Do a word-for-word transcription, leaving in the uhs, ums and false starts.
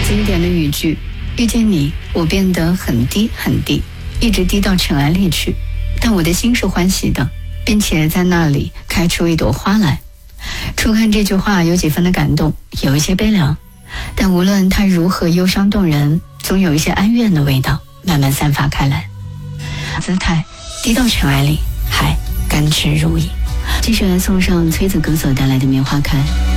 经典的语句，遇见你，我变得很低很低，一直低到尘埃里去，但我的心是欢喜的，并且在那里开出一朵花来。初看这句话有几分的感动，有一些悲凉，但无论它如何忧伤动人，总有一些哀怨的味道慢慢散发开来。姿态低到尘埃里，还甘之如饴。继续来送上崔子格所带来的棉花开。